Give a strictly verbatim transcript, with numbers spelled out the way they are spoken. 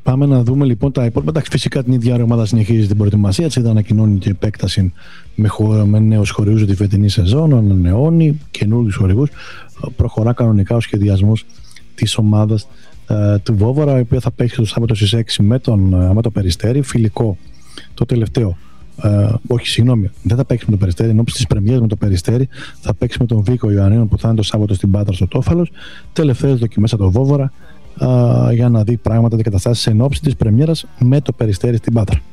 Πάμε να δούμε λοιπόν τα υπόλοιπα. Εντάξει, φυσικά την ίδια ομάδα συνεχίζει την προετοιμασία της. Ανακοινώνει την επέκταση με, χω... με νέους χορηγούς για τη φετινή σεζόν, ανανεώνει καινούριους χορηγούς. Προχωρά κανονικά ο σχεδιασμός της ομάδας ε, του Βόβορα, η οποία θα παίξει το Σάββατο στις έξι με, τον, με το Περιστέρι. Φιλικό το τελευταίο. Ε, όχι, συγγνώμη, δεν θα παίξει με το Περιστέρι. Ενώ στις πρεμιέρες με το Περιστέρι θα παίξει με τον Βίκο Ιωαννίνων που θα είναι το Σάββατο στην Πάτρα στο Τόφαλος. Τελευταίες δοκιμές από το Βόβορα. Uh, για να δει πράγματα και καταστάσεις εν ώψη της πρεμιέρας με το Περιστέρι στην Πάτρα.